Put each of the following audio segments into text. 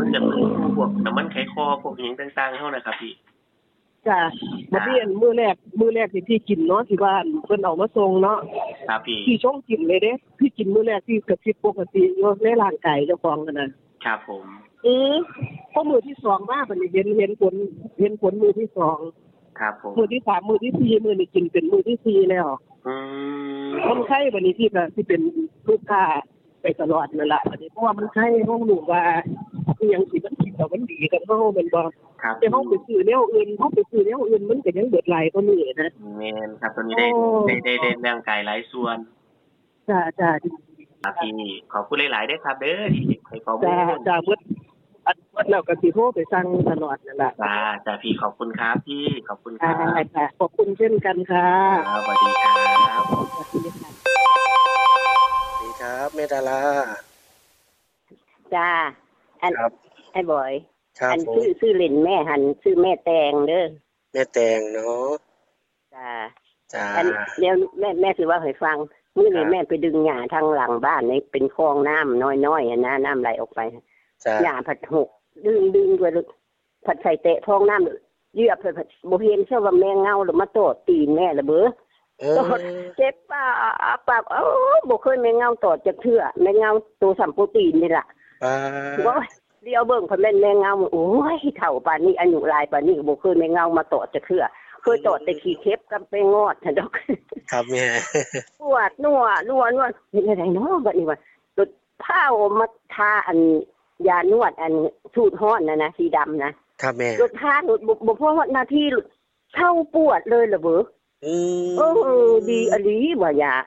เครื่องมือพวกน้ำมันไขคอพวกหยังต่างๆเฮานะครับพี่จ้ะบัดนี้มื้อแรกที่พี่กินเนาะที่บ้านเพิ่นเอามาส่งเนาะครับพี่พี่ชงกินเลยเด้พี่กินมื้อแรกพี่ก็ผิดปกติอยู่ในร่างกายเจ้าของนั่นน่ะครับผมอือพอมื้อที่2มาบัดนี้เห็นผลมื้อที่2 ครับผมมื้อที่3มื้อที่4มื้อนี้กินเป็นมื้อที่4แล้วอืมคนไข้บัดนี้พี่ก็สิเป็นลูกค้าไปตลอดนั่นล่ะบัดนี้เพราะว่ามันไข้เฮารู้ว่าอีหยังสิมันกินแล้วมันดีกับเฮาแม่นบ่แต่เฮาไปซื้อแนวอื่นมันก็ยังเบิดหลายกว่านี้นะแม่นครับตัวนี้ได้ร่างกายหลายส่วนจ้ะครับพี่ขอบคุณหลายๆเด้อครับเด้อที่ให้ข้อมูลจ้ะหมดแล้วก็สิโทรไปสั่งตลอดนั่นล่ะจ้าพี่ขอบคุณครับพี่ขอบคุณครับค่ะขอบคุณเช่นกันค่ะสวัสดีครับสวัสดีค่ะสวัสดีครับแม่ดาราจ้าอันไอ้บอยอันชื่อเล่นแม่หันชื่อแม่แตงเด้อแม่แตงเนาะจ้าอันเดี๋ยวแม่สิว่าให้ฟังมื้อนี้แม่ไปดึงหญ้าทางหลังบ้านนี่เป็นคลองน้ำน้อยๆนะน้ำไหลออกไปหญ้าผัดหกดึงด้วยผัดใส่เตะท้องน้ำเหยียบไปผัดบ่เห็นเชื่อว่าแมงเงาหรือมาโตดตีนแม่ละเบ้อโตดเจ็บปากบ่เคยแมงเงาตอดจักเทื่อแมงเงาตัวสัมโปรตีนนี่ล่ะบ่เดี๋ยวเบิ่งเพิ่นแม่นแมงเงาโอ้ยเฒ่าปานนี้อายุหลายปานนี้บ่เคยแมงเงามาตอดจักเทื่อเคยตอดแต่ขี้เข็บกับไปงอดหั่นดอกครับแม่ปวดนัวเฮ็ดได้เนาะบัดนี้ว่าสุดพาวมาทาอันยานวดอันสูตรฮ้อนนะสีดำนะครับแม่รถทาบ่พอนาทีเท่าปวดเลยล่ะเบ้อดีอลีบ่ยา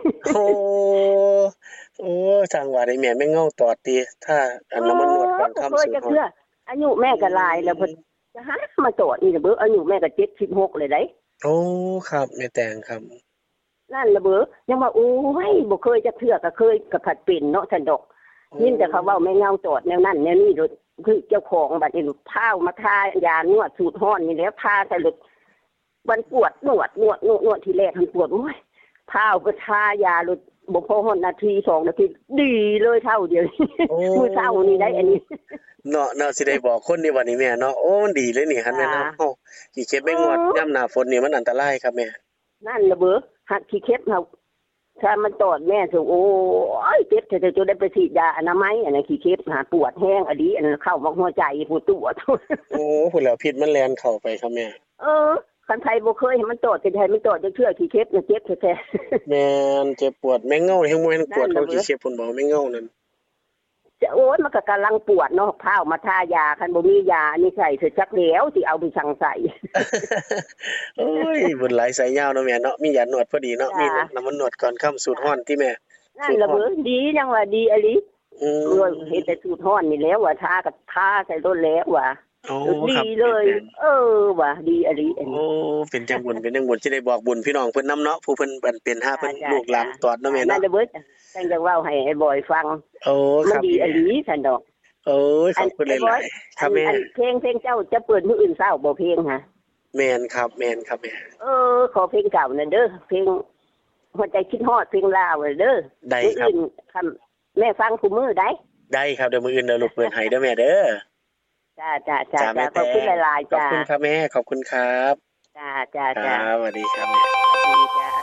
โอ้จังว่าได้แม่ไม่เงาตอดติถ้าอันน้ำมันนวดก่อนค่ำสุดฮ้อนอายุแม่ก็หลายแล้วเพิ่นจะหามาตอดนี่ล่ะเบ้ออายุแม่ก็76เลยได้โอ้ครับแม่แตงครับนั่นล่ะเบ้อยังว่าโอ้ยบ่เคยจักเทื่อก็เคยก็ผัดเป็นเนาะท่านดอกยินแต่เขาเว้าแม่เงาตอดแนวนั้นแนวนี้คือเจ้าของบัดนี้พาวมาทายานวดสูตรฮ้อนนี่แล้วทาใส่ลึกมันปวดนวดทีแรกมันปวดโอ้ยพาวก็ทายาลึกบ่พอฮอดนาที2นาทีดีเลยเท่าเดียวมื้อเช้านี่ได้อันนี้เนาะสิได้บอกคนนี่ว่านี่แม่เนาะโอ้มันดีเลยนี่หั่นแม่เนาะขี้เข็บไม่งอดยามหน้าฝนนี่มันอันตรายครับแม่นั่นล่ะเบ้อหักขี้เข็บเฮาถ้ามันตอดแม่สิโอ้ยเจ็บจะได้ไปฉีดยาอนามัยอันนั้นขี้เข็บหาปวดแห้งอดีอันนั้นเข้ามาหัวใจผู้ตัวโอ้พุ่นแล้วพิษมันแล่นเข้าไปครับแม่คันไทยบ่เคยให้มันตอดแต่ไทยมันตอดจักเทื่อขี้เข็บน่ะเจ็บแท้ๆแม่นเจ็บปวดแม่งเงานี่บ่แม่นปวดเท่าขี้เข็บพุ่นบ่แม่งเงานั่นโอ้ยมันก็กำลังปวดเนาะพาวมาทายาคันบ่มียานี่ใส่เสร็จจักแล้วสิเอาไปสั่งใส่โอ้ยบุญหลายสายยาวเนาะแม่เนาะมียานวดพอดีเนาะมีน้ำมันนวดก่อนค่ำสูตรฮ้อนที่แม่นั่นล่ะเบ้อดีจังว่าดีอลิเฮ็ดแต่สูตรฮ้อนนี่แล้วว่าทากับทาใส่รถแล้วว่าดีเลยว่าดีอลิโอ้เป็นจังบุญสิได้บอกบุญพี่น้องเพิ่นนำเนาะผู้เพิ่นเป็นหาเพิ่นลูกหลานตอดเนาะแม่เนาะนั่นล่ะเบ้อจังเว้าให้ไอ้บอยฟังครับมันดีอลิซั่นดอกขอบคุณหลายๆครับแม่เพลงเจ้าจะเปิดมื้ออื่นเช้าบ่เพลงฮะแม่นครับแม่ขอเพลงเก่านั่นเด้อเพลงหัวใจคิดฮอดเพลงลาวเด้อได้ครับแม่ฟังคู่มื้อได้ครับเดี๋ยวมื้ออื่นเดี๋ยวลูกเปิดให้เด้อแม่เด้อจ้าขอบคุณหลายๆจ้าขอบคุณครับแม่ขอบคุณครับจ้าสวัสดีครับแม่สวัสดีจ้า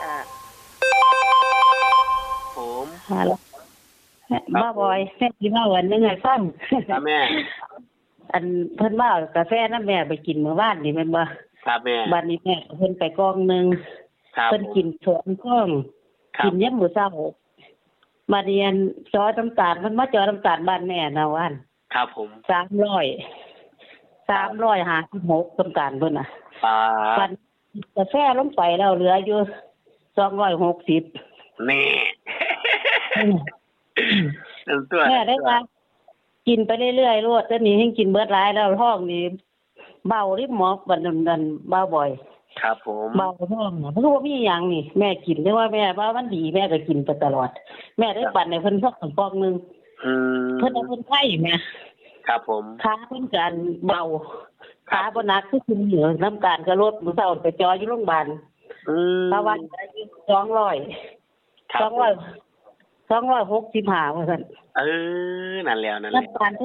ผมฮัลโหลมาบ่อยแม่สิมาวันนึงให้ฟังครับแม่อันเพิ่นว่ากาแฟนำแม่ไปกินเมื่อวานนี่แม่นบ่ครับแม่บัดนี้แม่เพิ่นไปกองนึงเพิ่นกิน2ก้องกินยามมื้อเช้ามาเรียนจอน้ำตาลมันมาจอน้ำตาลบ้านแม่นะว่านครับผม 356น้ำตาลเพิ่นน่ะปันกาแฟลงไปแล้วเหลืออยู่260 นี่แม่ได้ว่ากินไปเรื่อยๆโลดแต่นี่ให้กินเบิดหลายแล้วท้องนี่เบาริหมอบัดนั้นเบาบ่อยครับผมเบาท้องเพราะว่ามีหยังนี่แม่กินได้ว่าแม่ว่ามันดีแม่ก็กินไปตลอดแม่ได้ปั่นให้เพิ่นสักปองนึงเพิ่นเอาเพิ่นไข้แม่ครับผมขาเพิ่นกันเบาขาบ่หนักคือกินเหนือน้ำตาลก็ลดมื้อเช้าไปจออยู่โรงพยาบาลเพราะว่า265ว่าซั่นนั่นแล้วน้ำตาลเพิ่น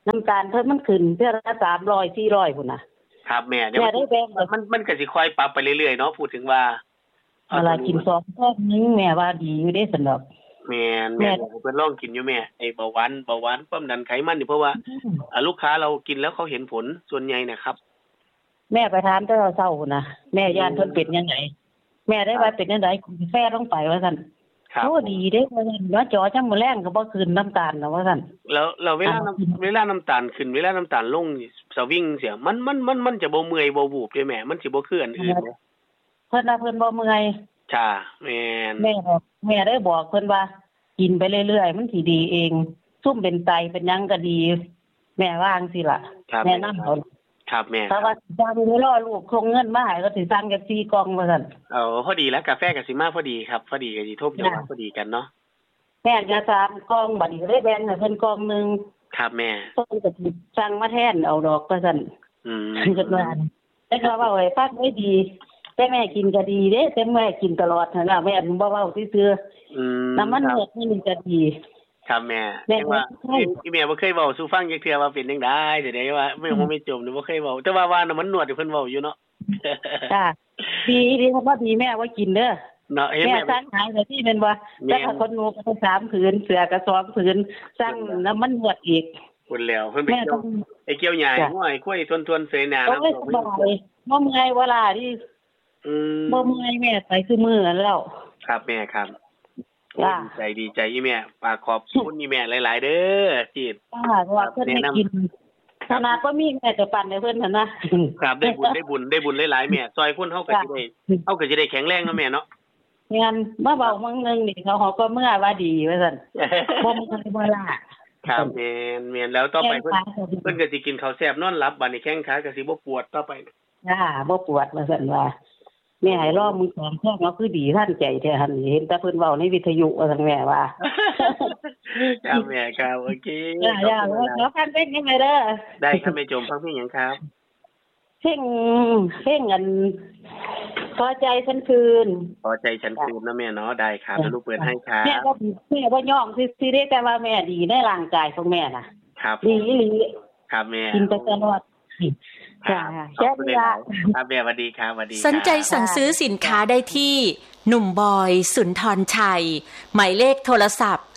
น้ำตาลเพิ่นมันขึ้นเทื่อละ300 400พุ่นน่ะครับแม่เดี๋ยวมันก็สิค่อยปรับไปเรื่อยๆเนาะพูดถึงว่าเวลากิน2 ก้อนนึงแม่ว่าดีอยู่เด้ซั่นดอกแม่เพิ่นลองกินอยู่แม่ไอ้เบาหวานความดันไขมันนี่เพราะว่าลูกค้าเรากินแล้วเขาเห็นผลส่วนใหญ่นะครับแม่ไปถามแต่เช้าพุ่นน่ะแม่ย่านเพิ่นเป็นจังไดแม่ได้ว่าเป็นจังไดกาแฟลงไปว่าซั่นโอ้ดีเด้ว่าซั่นว่าจ่อจังมื้อแลงก็บ่ขึ้นน้ำตาลแล้วว่าซั่นแล้วเวลาน้ำตาลขึ้นเวลาน้ำตาลลงสวิงเสียมันจะบ่เมื่อยบ่วูบเด้แม่มันสิบ่คืออันอื่นเด้เพิ่นว่าเพิ่นบ่เมื่อยจ้าแม่นแม่ได้บอกเพิ่นว่ากินไปเรื่อยๆมันสิดีเองซุ่มเป็นไตเป็นหยังก็ดีแม่ว่าจังซี่ล่ะแนะนำเขาครับแม่ถ้าว่าสั่งรอลูกส่งเงินมาให้ก็สิสั่งจัก4กล่องว่าซั่นพอดีแล้วกาแฟก็สิมาพอดีครับพอดีก็สิโทรจังหวะพอดีกันเนาะแม่จะ3กล่องบัดนี้ได้แบ่งให้เพิ่นกล่องนึงครับแม่เพิ่นก็สิสั่งมาแทนเอาดอกว่าซั่นคิดว่าแต่ก็ว่าให้ฟังได้ดีแต่แม่กินก็ดีเด้แต่แม่กินตลอดนั่นล่ะแม่บ่เว้าซื่อๆน้ำมันเลือดนี่ก็ดีครับแม่ว่าอีแม่บ่เคยเว้าสู่ฟังจักเทื่อว่าเป็นจังได๋เดี๋ยวว่าไม่จมนี่บ่เคยเว้าแต่ว่าน้ำมันนวดเพิ่นเว้าอยู่เนาะจ้าดีเพราะว่าดีแม่ว่ากินเด้อเนาะแม่สั่งหายแต่ที่แม่นว่าแต่ถ้าคนนูก็3ผืนเสื้อก็2ผืนสั่งน้ำมันนวดอีกพุ่นแล้วเพิ่นไปเกี่ยวเกี่ยวหญ้าห้วยคุยทวนๆเสยหน้าน้ำบ่บ่เมื่อยเวลาที่บ่เมื่อยแม่ใส่คือมือแล้วครับแม่ครับดีใจอีแม่ฝากขอบคุณอีแม่หลายๆเด้อที่ว่าเพิ่นให้กินขนาดบ่มีแม่จะปั่นให้เพิ่นหั่นนะครับได้บุญหลายๆแม่ซอยคนเฮาก็สิได้แข็งแรงเนาะแม่เนาะงั้นมาเว้ามื้อนึงนี่เขาก็เมื่อว่าดีว่าซั่นบ่เมื่อยบ่ล้าครับแม่นแล้วต่อไปเพิ่นก็สิกินข้าวแซ่บนอนหลับบัดนี้แข้งขาก็สิบ่ปวดต่อไปบ่ปวดว่าซั่นว่าแม่ให้รอมึง2ข้อก็คือดีท่านใจแท้หั่นเห็นแต่เพิ่นเว้าในวิทยุว่าซั่นแม่ว่าครับแม่ครับโอเคอย่าขอฟังเพลงได้มั้ยเด้อได้ครับแม่จมฟังเพลงหยังครับเพลงอันพอใจฉันคืนเนาะแม่เนาะได้ครับแล้วลูกเปิดให้ครับแม่บ่ย่องสิได้แต่ว่าแม่ดีในร่างกายของแม่น่ะครับดีครับแม่กินไปตลอดจ้าแค่นี้ล่ะครับแม่สวัสดีครับสวัสดีสนใจสั่งซื้อสินค้าได้ที่หนุ่มบอยสุนทรชัยหมายเลขโทรศัพท์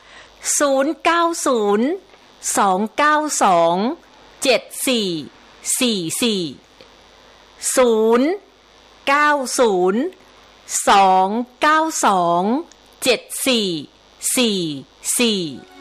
0902927444 0902927444